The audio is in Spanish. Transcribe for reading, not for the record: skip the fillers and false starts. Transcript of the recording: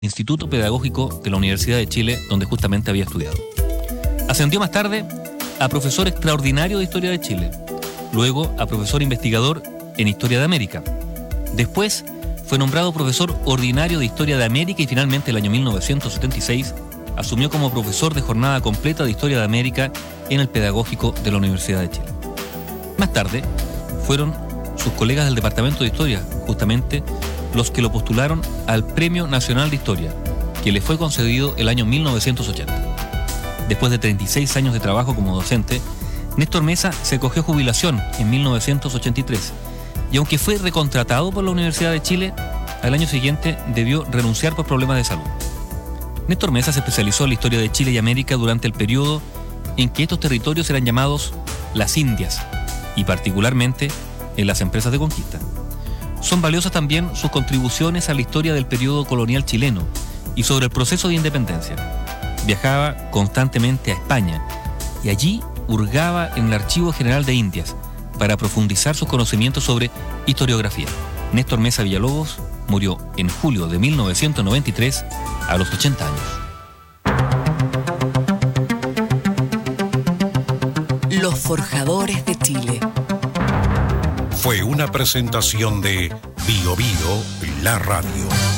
Instituto Pedagógico de la Universidad de Chile, donde justamente había estudiado. Ascendió más tarde a profesor extraordinario de Historia de Chile, luego a profesor investigador en Historia de América. Después fue nombrado profesor ordinario de Historia de América y finalmente el año 1976 asumió como profesor de jornada completa de Historia de América en el Pedagógico de la Universidad de Chile. Más tarde fueron sus colegas del Departamento de Historia, justamente los que lo postularon al Premio Nacional de Historia, que le fue concedido el año 1980. Después de 36 años de trabajo como docente, Néstor Mesa se acogió jubilación en 1983 y aunque fue recontratado por la Universidad de Chile, al año siguiente debió renunciar por problemas de salud. Néstor Mesa se especializó en la historia de Chile y América durante el periodo en que estos territorios eran llamados las Indias y particularmente en las empresas de conquista. Son valiosas también sus contribuciones a la historia del periodo colonial chileno y sobre el proceso de independencia. Viajaba constantemente a España y allí hurgaba en el Archivo General de Indias para profundizar sus conocimientos sobre historiografía. Néstor Mesa Villalobos murió en julio de 1993 a los 80 años. Los Forjadores de Chile. Fue una presentación de Bio Bio, la radio.